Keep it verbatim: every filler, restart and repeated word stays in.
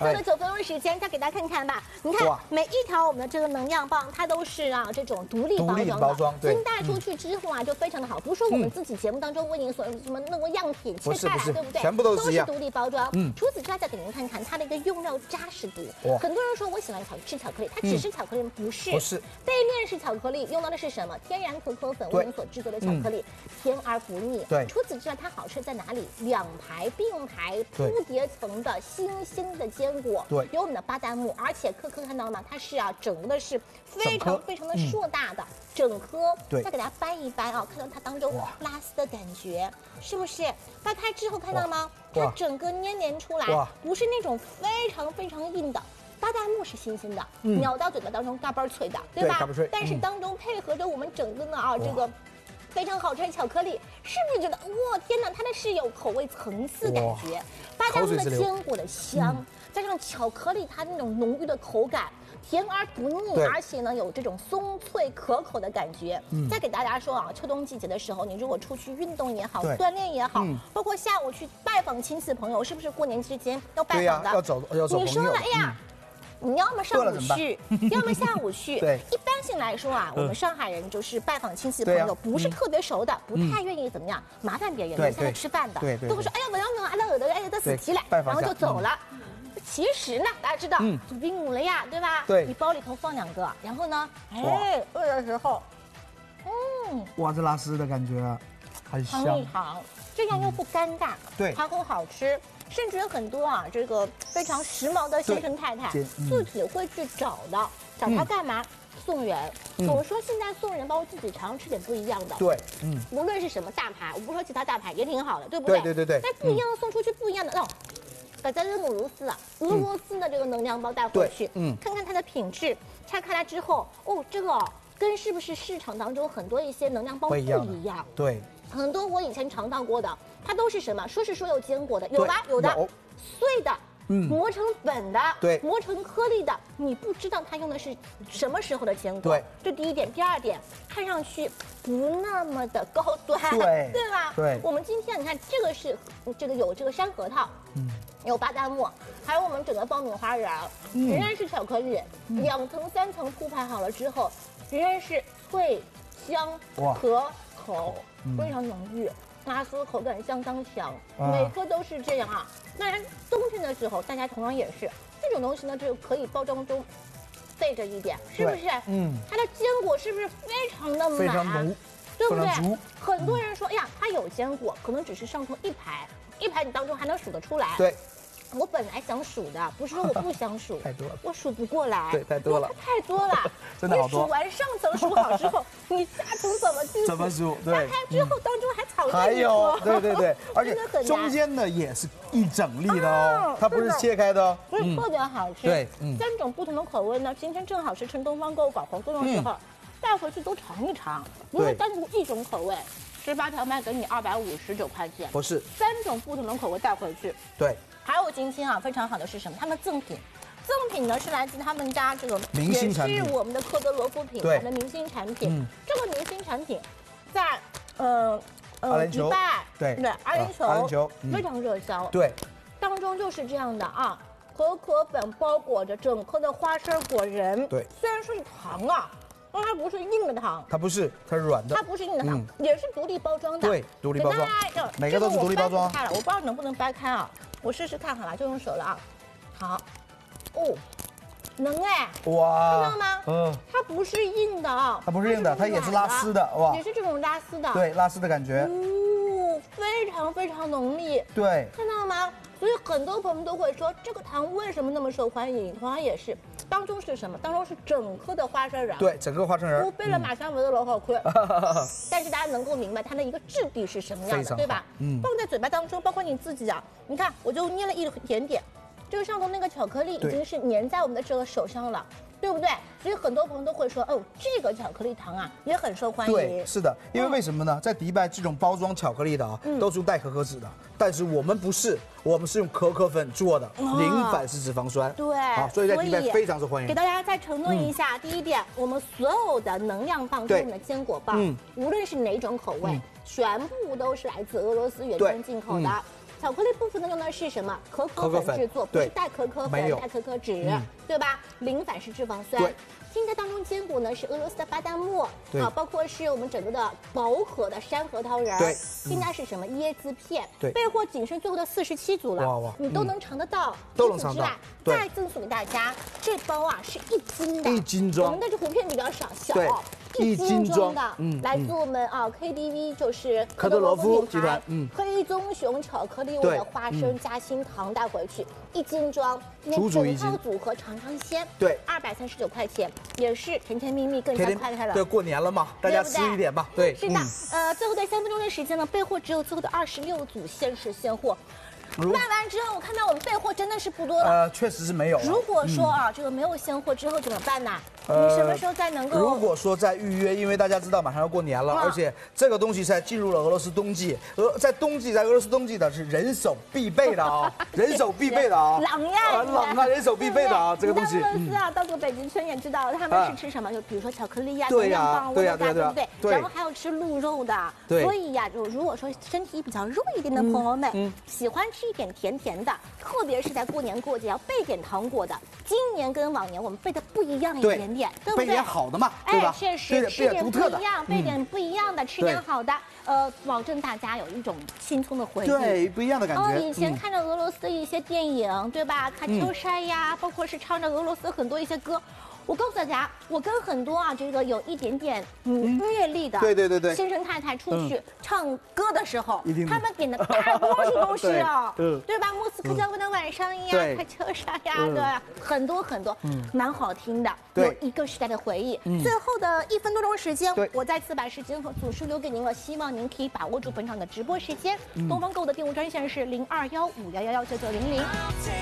最后的九分钟时间，再给大家看看吧。你看每一条我们的这个能量棒，它都是啊这种独立包装的，包装对，您带出去之后啊就非常的好，不是说我们自己节目当中为您所什么弄个样品切开来，对不对？ 全部都是一样， 都是独立包装。嗯，除此之外，再给您看看它的一个用料扎实度。很多人说我喜欢巧吃巧克力，它只是巧克力，不是， 不是， 背面是巧克力，用到的是什么？天然可可粉为您所制作的巧克力，甜而不腻。 对， 除此之外，它好吃在哪里？两排并排铺叠层的星星的坚果， 对， 有我们的巴旦木，而且颗颗看到了吗？它是啊，整个的是非常非常的硕大的整颗。 对， 再给大家掰一掰啊，看到它当中拉丝的感觉，是不是？掰开之后看到吗？它整个黏黏出来，不是那种非常非常硬的。巴旦木是新鲜的，嗯、咬到嘴巴当中嘎嘣脆的，对吧？ 对， 但是当中配合着我们整个呢啊这个非常好吃的巧克力，是不是觉得哇天哪，它的是有口味层次感觉？巴旦木的坚果的香，嗯、加上巧克力它那种浓郁的口感。甜而不腻，而且呢有这种松脆可口的感觉。嗯、再给大家说啊，秋冬季节的时候，你如果出去运动也好，锻炼也好，嗯、包括下午去拜访亲戚朋友，是不是过年之间要拜访的？ 要走要走。 你说了，哎呀。嗯你要么上午去，要么下午去。 对， 一般性来说啊，我们上海人就是拜访亲戚朋友，不是特别熟的，不太愿意怎么样麻烦别人留下来吃饭的，都会说哎呀我要能，哎呀我的哎呀的死提来，然后就走了。其实呢，大家知道冰舞了呀，对吧？ 对， 你包里头放两个，然后呢，哎，饿的时候， 嗯，哇，这拉丝的感觉很香， 尝一尝，这样又不尴尬， 对， 还很好吃。甚至有很多啊，这个非常时髦的先生太太自己会去找的，找他干嘛？送人。我们说现在送人，包括自己常常吃点不一样的。 对，嗯， 无论是什么大牌，我不说其他大牌也挺好的，对不对？ 对对对对。 但不一样的送出去不一样的，那把咱这俄罗斯啊，俄罗斯的这个能量包带回去，嗯，看看它的品质，拆开来之后，哦，这个跟是不是市场当中很多一些能量包不一样？ 对。 很多我以前尝到过的，它都是什么？说是说有坚果的，有吧？有的，碎的，嗯，磨成粉的， 对， 磨成颗粒的，你不知道它用的是什么时候的坚果。 对， 这第一点。第二点，看上去不那么的高端， 对， 对吧？ 对。 我们今天你看，这个是这个有这个山核桃，嗯，有巴旦木，还有我们整个爆米花仁，仍然是巧克力，两层三层铺排好了之后，仍然是脆香可口。非常浓郁，拉丝口感相当强，每颗都是这样啊。当然，冬天的时候大家同样也是这种东西呢，就可以包装中备着一点，是不是？嗯，它的坚果是不是非常的满？ 非常浓， 对不对？很多人说，哎呀，它有坚果，可能只是上头一排，一排你当中还能数得出来。 对。 我本来想数的，不是说我不想数， 太多了， 我数不过来， 对，太多了， 太多了， 真的好多。 你数完上层数好之后，你下层怎么去？ 怎么数？ 对，打开之后当中还藏着还有，对对对，而且中间呢也是一整粒的哦，它不是切开的哦， 所以特别好吃。 对， 三种不同的口味呢，今天正好是趁东方购物搞活动的时候，带回去都尝一尝。如果单独一种口味，十八条卖给你二百五十九块钱， 不是， 三种不同的口味带回去， 对。 还有今天啊，非常好的是什么？他们赠品，赠品呢是来自他们家这个明星产品， 也是我们的科德罗夫品牌的明星产品。嗯、这个明星产品在呃呃迪拜， 对对阿联酋， 阿联酋非常热销。 对， 当中就是这样的啊，可可粉包裹着整颗的花生果仁。 对， 虽然说是糖啊。因为它不是硬的糖， 它不是，它是软的。 它不是硬的糖，嗯、也是独立包装的。 对，独立包装，每个都是独立包装。 我, 我不知道能不能掰开啊，我试试看好了，就用手了啊。好，哦，能哎， 哇， 看到吗？嗯，它不是硬的啊， 它不是硬的，它也是拉丝的，哇， 也是这种拉丝的， 对，拉丝的感觉。 哦，非常非常浓密， 对， 看到了吗？所以很多朋友都会说，这个糖为什么那么受欢迎？同样也是。当中是什么？当中是整颗的花生仁， 对，整个花生仁。 我背了马上闻的老好亏，但是大家能够明白它的一个质地是什么样的，对吧？嗯，放在嘴巴当中，包括你自己啊，你看，我就捏了一点点，这个上头那个巧克力已经是粘在我们的这个手上了。对不对？所以很多朋友都会说，哦，这个巧克力糖啊也很受欢迎。 对，是的，因为为什么呢？在迪拜这种包装巧克力的啊，都是用代可可脂的，但是我们不是，我们是用可可粉做的，零反式脂肪酸。 对， 好，所以在迪拜非常受欢迎。 给大家再承诺一下，第一点，我们所有的能量棒跟我们的坚果棒，无论是哪种口味，全部都是来自俄罗斯原装进口的。 巧克力部分呢用的是什么？可可粉制作，不是代可可粉、代可可脂，对吧？零反式脂肪酸。添加当中坚果呢是俄罗斯的巴旦木，啊，包括是我们整个的薄荷的山核桃仁，对，添加是什么椰子片，对，备货仅剩最后的四十七组了，哇哇，你都能尝得到， 都能尝到。 再赠送给大家，这包啊是一斤的， 一斤装， 我们的这图片比较少，小。 一斤装的，嗯，来自我们啊 K D V 就是科德罗夫集团， 嗯，黑棕熊巧克力味的花生夹心糖带回去，一斤装， 足足一斤，整套组合尝尝鲜， 对， 二百三十九块钱，也是甜甜蜜蜜，更加快乐了。 对，过年了嘛，大家吃一点吧，对， 是的，呃，最后的三分钟的时间呢，备货只有最后的二十六组限时现货。卖完之后，我看到我们备货真的是不多了。 呃，确实是没有。 如果说啊，这个没有现货之后怎么办呢？呃，你什么时候再能够？ 如果说再预约，因为大家知道马上要过年了，而且这个东西在进入了俄罗斯冬季，俄在冬季在俄罗斯冬季的是人手必备的啊，人手必备的啊， 冷呀， 冷啊，人手必备的啊，这个东西。 俄罗斯啊，到过北极村也知道他们是吃什么，就比如说巧克力呀、能量棒、 对呀， 对不对？然后还有吃鹿肉的，所以呀，就如果说身体比较弱一点的朋友们，喜欢吃一点甜甜的。特别是在过年过节要备点糖果的，今年跟往年我们备的不一样一点点，对不对？ 备点好的嘛，对吧？ 哎，确实吃点不一样，备点不一样的，吃点好的，呃，保证大家有一种轻松的回忆， 对，不一样的感觉。 哦，以前看着俄罗斯的一些电影，对吧？卡秋莎呀，包括是唱着俄罗斯很多一些歌。我告诉大家，我跟很多啊这个有一点点嗯阅历的对对对对先生太太出去唱歌的时候，他们点的大多数都是啊，对吧？莫斯科郊外的晚上呀，卡秋莎呀，对，很多很多，蛮好听的，有一个时代的回忆。最后的一分多钟时间，我再次把时间和组数留给您了，希望您可以把握住本场的直播时间。东方购物的订物专线是零二幺五幺幺幺九九零零。